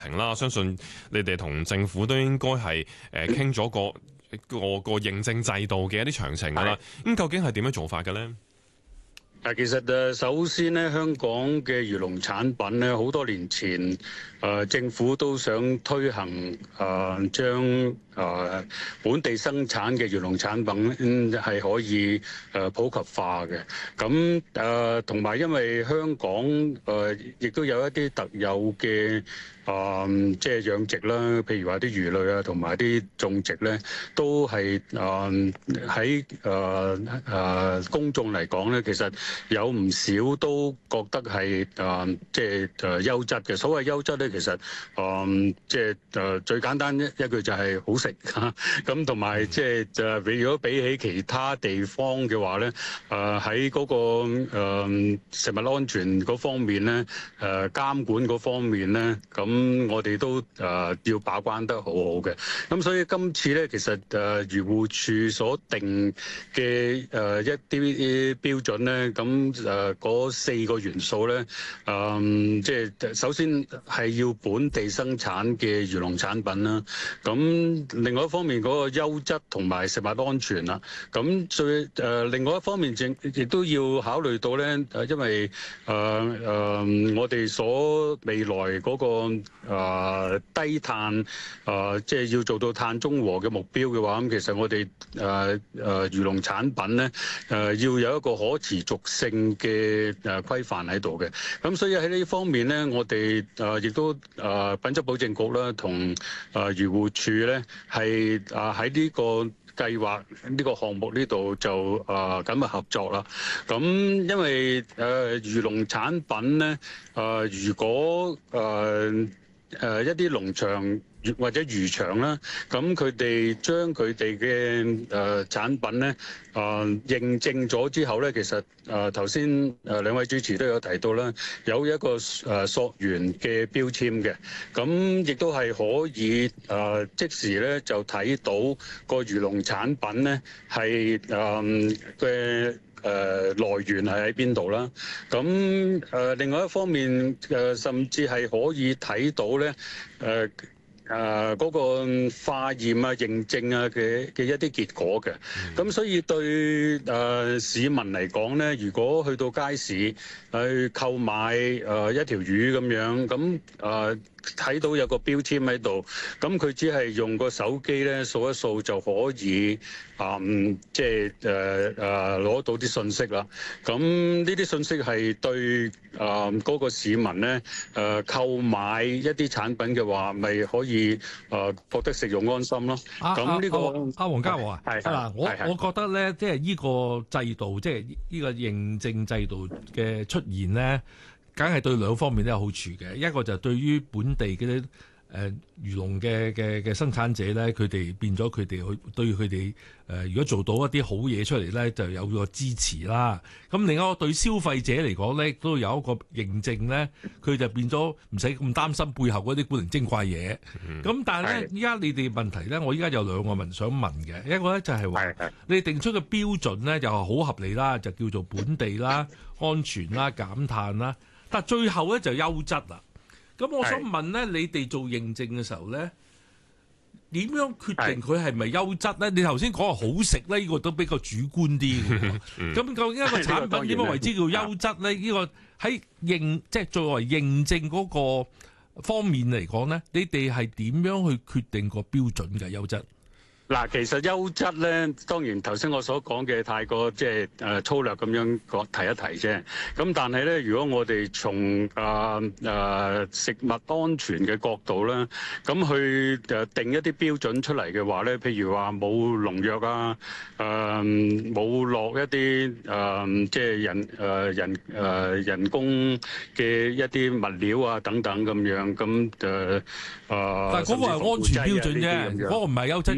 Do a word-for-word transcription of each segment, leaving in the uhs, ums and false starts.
停啦，相信你哋同政府都應該係誒傾咗個個個認證制度嘅一啲詳情噶啦。咁究竟係點樣做法嘅咧？ 嗱，其實誒，首先咧，香港嘅漁農產品咧，好多年前誒、呃、政府都想推行誒將誒本地生產嘅漁農產品係、嗯、可以誒、呃、普及化嘅。咁誒同埋因為香港誒亦、呃、都有一啲特有嘅誒即係養殖啦，譬如話啲魚類啊，同埋啲種植咧，都係誒喺誒誒公眾嚟講咧，其實有唔少都覺得係誒即係誒優質嘅。所謂優質咧，其實誒即係誒最簡單一一句就係好食嚇。咁同埋即係誒，如果比起其他地方嘅話咧，誒喺嗰個誒食物安全嗰方面咧，誒監管嗰方面咧，咁我哋都誒要把關得好好嘅。咁所以今次咧，其實誒漁護署所定嘅誒一啲標準咧，咁誒嗰四個元素咧，誒即係首先係要本地生產嘅漁農產品啦。咁另外一方面嗰個優質同埋食物安全啦。咁最誒另外一方面，正亦都要考慮到咧，誒因為誒誒我哋所未來嗰個誒低碳誒即係要做到碳中和嘅目標嘅話，咁其實我哋誒誒漁農產品咧誒要有一個可持續性嘅誒規範喺度嘅。咁所以喺呢方面咧，我哋誒亦都誒品質保證局啦，同誒漁護署咧係誒喺呢個計劃呢個項目呢度就誒緊密合作啦。咁因為誒漁農產品咧誒，如果誒誒一啲農場或者漁場啦，咁佢哋將佢哋嘅誒產品咧誒認證咗之後咧，其實誒頭先誒兩位主持都有提到啦，有一個誒溯源嘅標籤嘅，咁亦都係可以誒即時咧就睇到個漁農產品咧係誒嘅誒來源係喺邊度啦。咁誒另外一方面誒，甚至係可以睇到咧誒。誒嗰、呃那個化驗啊、認證啊嘅嘅一啲結果嘅，咁、嗯、所以對誒、呃、市民嚟講咧，如果去到街市去購買誒、呃、一條魚咁樣，咁誒睇到有個標籤喺度，咁佢只係用個手機咧掃一掃就可以啊、嗯，即係誒誒攞到啲信息啦。咁呢啲信息係對誒嗰、呃那個市民咧誒購買一啲產品嘅話，咪可以。誒、呃、覺得食用安心咯。咁呢、這個阿黃家和啊，係嗱，我我覺得咧，即係呢個制度，即係呢個認證制度嘅出現咧，梗係對兩方面都有好處嘅。一個就係對於本地嘅啲誒漁農嘅嘅嘅生產者咧，佢哋變咗佢哋去對佢哋誒，如果做到一啲好嘢出嚟咧，就有個支持啦。咁另外一個對消費者嚟講咧，都有一個認證咧，佢就變咗唔使咁擔心背後嗰啲古靈精怪嘢。咁、嗯、但係咧，依家你哋問題咧，我依家有兩個問想問嘅，一個咧就係話你哋定出嘅標準咧，就係好合理啦，就叫做本地啦、安全啦、減碳啦，但係最後咧就優質啦。咁我想問咧，你哋做認證嘅時候咧，點樣決定佢係咪優質咧？你頭先講話好食咧，呢、這個都比較主觀啲嘅。咁究竟一個產品點樣為之叫優質咧？呢、這個喺認即係作為認證嗰個方面嚟講咧，你哋係點樣去決定個標準嘅優質？ 嗱，其實優質咧，當然頭先我所講嘅太過即係誒粗略咁樣講提一提啫。咁但係咧，如果我哋從誒誒食物安全嘅角度咧，咁去誒定一啲標準出嚟嘅話咧，譬如話冇農藥啊，誒冇落一啲誒即係人誒人誒人工嘅一啲物料啊等等咁樣，咁誒誒。 但係嗰個係安全標準啫，嗰個唔係優質標準。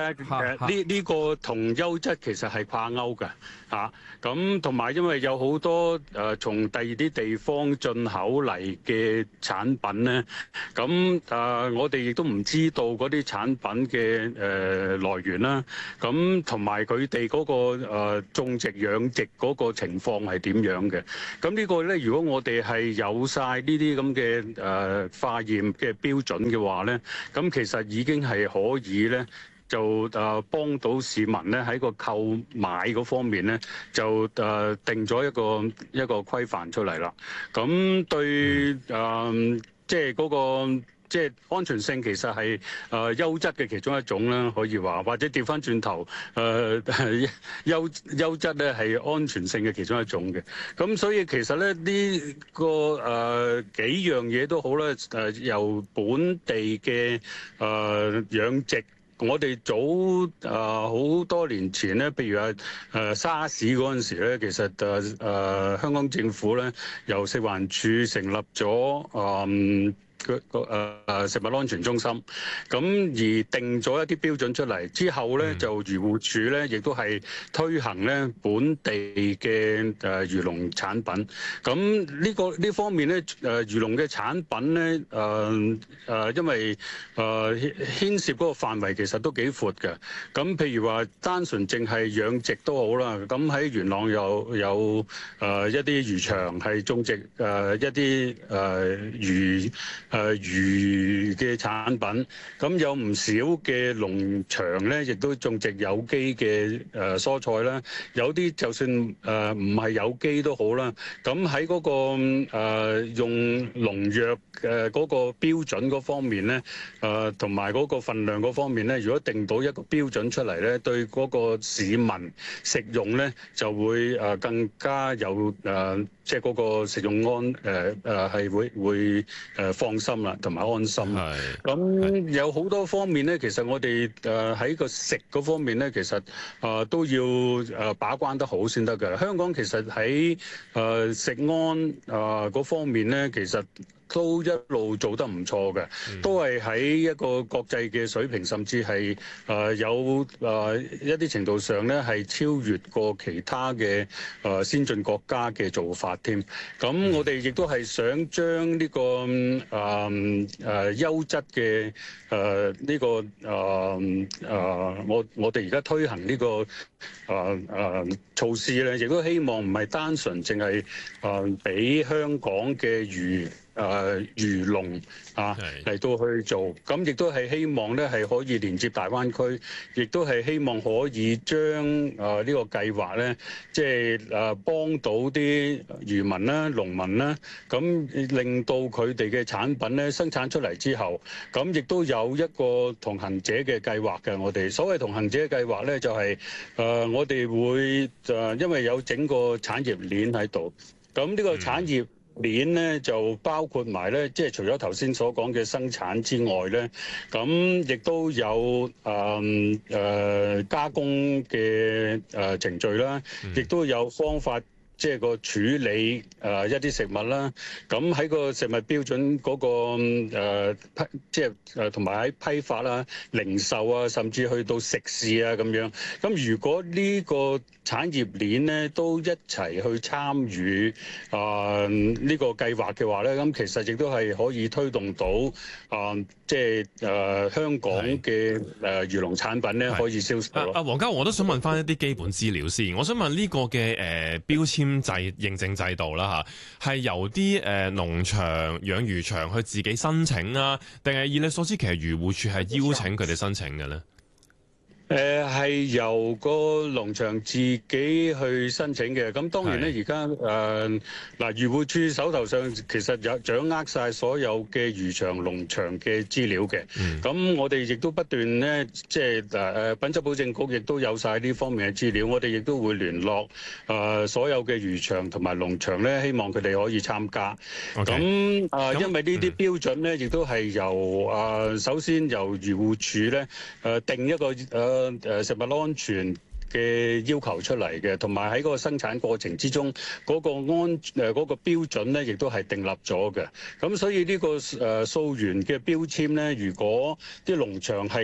咧，誒呢呢個同優質其實係掛鈎嘅嚇。咁同埋因為有好多誒、呃、從第二啲地方進口嚟嘅產品咧，咁誒、呃、我哋亦都唔知道嗰啲產品嘅誒、呃、來源啦。咁同埋佢哋嗰個誒、呃、種植養殖嗰個情況係點樣嘅？咁呢個咧，如果我哋係有晒呢啲咁嘅誒化驗嘅標準嘅話咧，咁其實已經係可以咧，就誒幫到市民咧喺個購買嗰方面咧，就誒定咗一個一個規範出嚟啦。咁對誒，即係嗰個。即係安全性其實係誒優質嘅其中一種啦，可以話，或者調翻轉頭誒優優質咧係安全性嘅其中一種嘅。咁所以其實咧呢、這個誒、呃、幾樣嘢都好啦，誒、呃、由本地嘅誒、呃、養殖。我哋早誒好、呃、多年前咧，譬如話誒沙士嗰陣時咧，其實誒誒、呃、香港政府咧由食環署成立咗誒。呃個個誒食物安全中心，咁而定咗一啲標準出嚟之後咧，就漁護署咧亦都係推行咧本地嘅誒漁農產品。咁呢個呢方面咧誒漁農嘅產品咧誒誒，因為誒牽涉嗰個範圍其實都幾闊嘅。咁譬如話單純淨係養殖都好啦，咁喺元朗有有誒一啲漁場係種植誒一啲誒魚。誒、呃、魚嘅產品，咁有唔少嘅農場咧，亦都種植有機嘅誒、呃、蔬菜啦。有啲就算誒唔係有機都好啦。咁喺嗰個、呃、用農藥誒嗰個標準嗰方面咧，誒同埋嗰個份量嗰方面咧，如果定到一個標準出嚟咧，對嗰個市民食用咧就會誒更加有誒，即係嗰個食用安誒誒係會會誒放心啦，同埋安心。係咁有好多方面咧，其實我哋誒喺個食嗰方面咧，其實誒都要誒把關得好先得㗎。香港其實喺誒食安誒嗰方面咧，其實都一路做得唔錯嘅，都係喺一個國際嘅水平，甚至係誒有誒一啲程度上咧係超越過其他嘅誒先進國家嘅做法添。咁我哋亦都係想將呢個誒誒優質嘅誒呢個誒誒我我哋而家推行呢個誒誒措施咧，亦都希望唔係單純淨係誒俾香港嘅漁誒、呃、漁農啊嚟到去做，咁亦都係希望咧係可以連接大灣區，亦都係希望可以將誒、呃這個、呢個計劃咧，即係誒幫到啲漁民啦、農民啦，咁令到佢哋嘅產品咧生產出嚟之後，咁亦都有一個同行者嘅計劃嘅。我哋所謂同行者嘅計劃咧，就係、是、誒、呃、我哋會誒、呃、因為有整個產業鏈喺度，咁呢個產業鏈咧就包括埋咧，即係除咗頭先所講嘅生產之外咧，咁亦都有誒誒、呃呃、加工嘅誒程序啦，亦都有方法。即係個處理誒、呃、一啲食物啦，咁喺個食物標準嗰、那個誒、呃、批，即係誒同埋喺批發啦、零售啊，甚至去到食肆啊咁樣。咁如果呢個產業鏈咧都一齊去參與啊呢個計劃嘅話咧，咁其實亦都係可以推動到啊，即係誒香港嘅誒漁農產品咧可以銷售。 阿黃家和，我都想問翻一啲基本資料先。我想問呢個嘅誒、呃、標籤制認證制度啦嚇，係由啲誒農場養魚場去自己申請啊，定係以你所知其實漁護署係邀請佢哋申請嘅咧？ 誒係由個農場自己去申請嘅，咁當然咧，而家誒嗱漁護署手頭上其實有掌握晒所有嘅漁場、農場嘅資料嘅。咁、嗯、我哋亦都不斷咧，即係誒誒品質保證局亦都有晒呢方面嘅資料，我哋亦都會聯絡誒、呃、所有嘅漁場同埋農場咧，希望佢哋可以參加。咁、okay. 啊、呃，因為呢啲標準咧，亦都係由啊、呃、首先由漁護署咧誒定一個誒。呃誒食物安全嘅要求出嚟嘅，同埋喺嗰個生產過程之中，嗰、嗰個安誒嗰個標準咧，亦都係訂立咗嘅。咁所以呢個誒溯源嘅標籤咧，如果啲農場係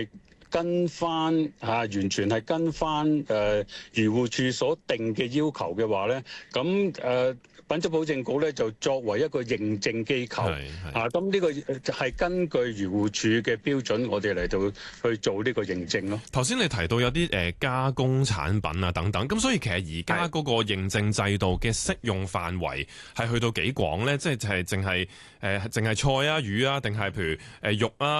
跟翻嚇、啊，完全係跟翻誒漁護署所定嘅要求嘅話咧，咁誒。呃品質保證局咧就作為一個認證機構，啊，咁呢個係根據漁護署嘅標準，我哋嚟到去做呢個認證咯。 頭先你提到有啲誒加工產品啊等等，咁所以其實而家嗰個認證制度嘅適用範圍係去到幾廣咧？即係就係淨係誒淨係菜啊、魚啊，定係譬如誒肉啊？